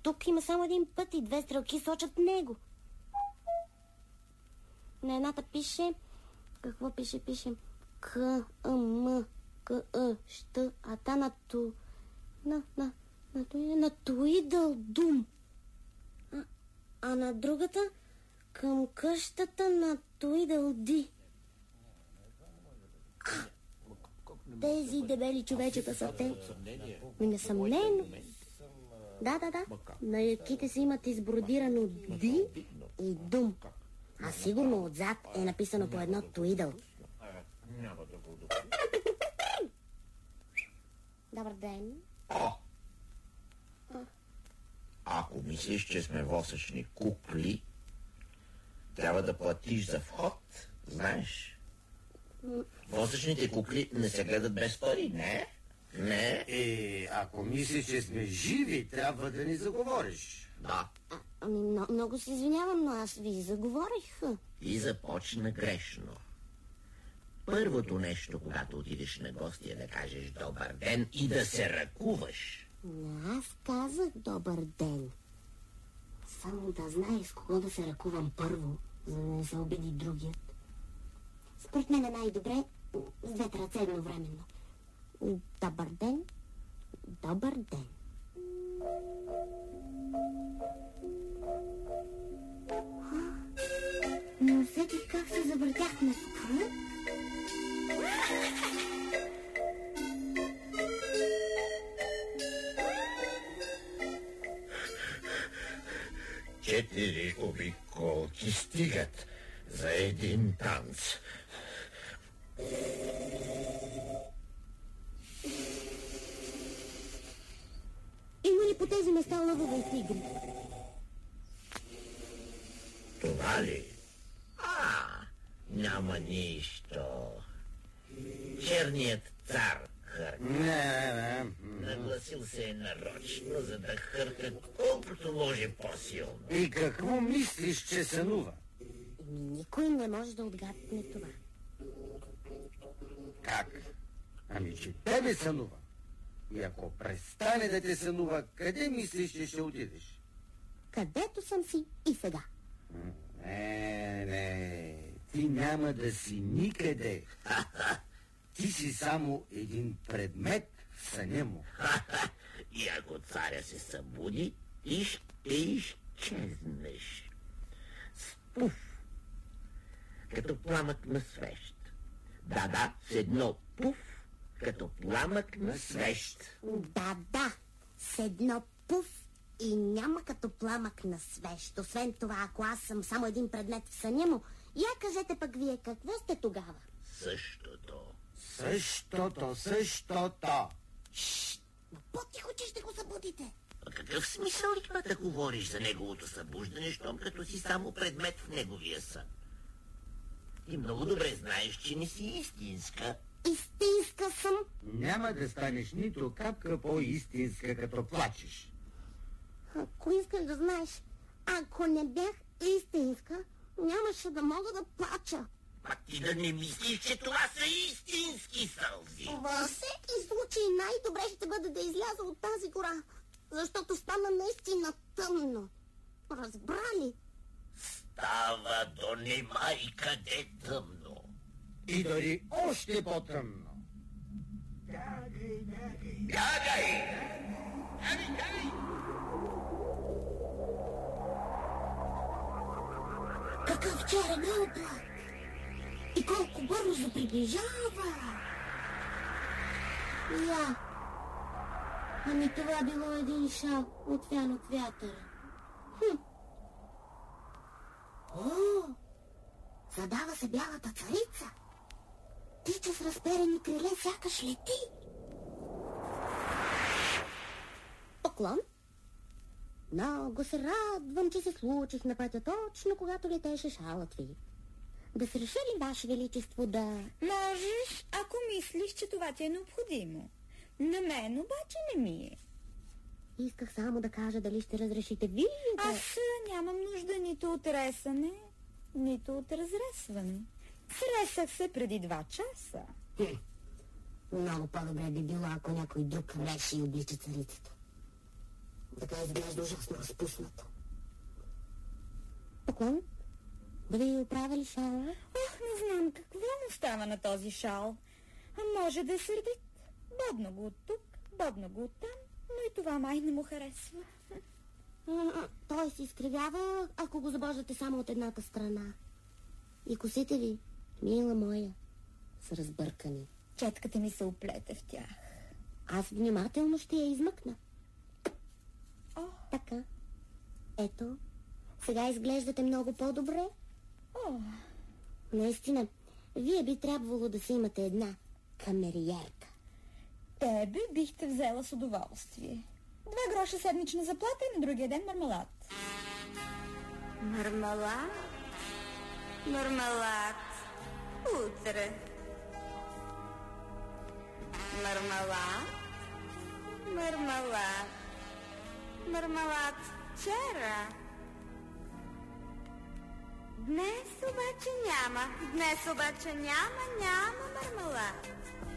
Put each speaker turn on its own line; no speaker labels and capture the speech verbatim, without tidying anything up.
тук има само един път и две стрелки сочат него. На едната пише... Какво пише? Пише К, А, М, К, А, Щ, а та на ту... На, на, на, на, на Туидъл Дум. А, а на другата към къщата на Туидъл Ди. Тези дебели човечета са те. Несъмнено. Да, да, да. На яките си имат избродирано Ди и Дум. А сигурно отзад е написано по едно Туидъл. Добър ден.
О! Ако мислиш, че сме восъчни кукли, трябва да платиш за вход, знаеш. Восъчните кукли не се гледат без пари, не? Не?
Е, ако мислиш, че сме живи, трябва да ни заговориш.
Да.
А, ами, много, много се извинявам, но аз ви заговорих.
И започна грешно. Първото нещо, когато отидеш на гости, е да кажеш добър ден и да се ръкуваш.
Аз казах добър ден. Само да знае с кого да се ръкувам първо, за да не се обиди другият. Според мен е най-добре с двете ръце едновременно. Добър ден, добър ден. Не усетих как се завъртях на стъпа.
Четири обиколки стигат за един танц.
Има ли по тези места лъвове и тигри?
Това ли? А, няма нищо. Черният цар хърка.
Не, не,
Нагласил се е нарочно, за да хърка колкото може по-силно.
И какво мислиш, че сънува?
Никой не може да отгадне това.
Как? Ами, че тебе сънува. И ако престане да те сънува, къде мислиш, че ще отидеш?
Където съм си и сега.
Не, не, ти няма да си никъде. Ти си само един предмет в съня му.
И ако царя се събуди, и ще изчезнеш. Спуф, като пламък на свещ. Да-да, с едно пуф, като пламък на свещ.
Да, да, с едно пуф и няма като пламък на свещ. Освен това, ако аз съм само един предмет в съня му, я кажете пък вие, какво сте тогава?
Същото.
Същото, същото.
Шшт, но по-тихо, че ще го събудите.
А какъв смисъл има да говориш за неговото събуждане, щом като си само предмет в неговия сън? И много добре знаеш, че не си истинска.
Истинска съм.
Няма да станеш нито капка по-истинска, като плачеш.
Ако искаш да знаеш, ако не бях истинска, нямаше да мога да плача.
А ти да не мислиш, че това са истински сълзи.
Във всеки случай най-добре ще бъде да изляза от тази гора, защото стана наистина тъмно. Разбрали?
Става до нема и къде тъмно.
И дори още по-тъмно.
Бягай! Бягай, бягай!
Какъв черен облак! И колко бързо приближава! Я! Ами това било един шал, отвян от вятъра. Хм! О! Задава се бялата царица! Тича с разперени криле, сякаш лети! Поклон! Много се радвам, че се случих на пътя точно когато летеше шалът ви. Да се реши ли, Ваше Величество, да...
Можеш, ако мислиш, че това ти е необходимо. На мен обаче не ми е.
Исках само да кажа дали ще разрешите вие да...
Аз нямам нужда нито от ресане, нито от разресване. Сресах се преди два часа.
Хм. Много по-добре би било, ако някой друг реши и облича царицата. Така изглежда ужасно разпуснато. Поклон? Да ви оправя ли шала?
Ох, не знам какво му става на този шал. А може да е сърдит. Бодно го от тук, бодно го от там, но и това май не му харесва.
Той се изкривява, ако го забождате само от едната страна. И косите ви, мила моя, са разбъркани.
Четката ми се оплете в тях.
Аз внимателно ще я измъкна.
О.
Така. Ето, сега изглеждате много по-добре.
О.
Наистина, вие би трябвало да си имате една камериерка.
Тебе бихте взела с удоволствие. Два гроша седмична заплата и на другия ден мармелад.
Мармелад? Мармелад. Утре. Мармелад? Мармелад. Мармелад вчера. Днес обаче няма. Днес обаче няма, няма мармелад.